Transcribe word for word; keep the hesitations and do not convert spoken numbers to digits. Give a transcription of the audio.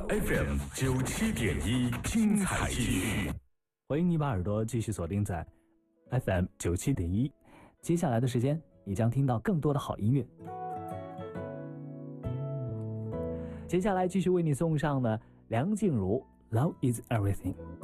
F M 九七点一，精彩继续。 欢迎你把耳朵继续锁定在 F M 九七点一，接下来的时间你将听到更多的好音乐。接下来继续为你送上了梁静茹《Love Is Everything》。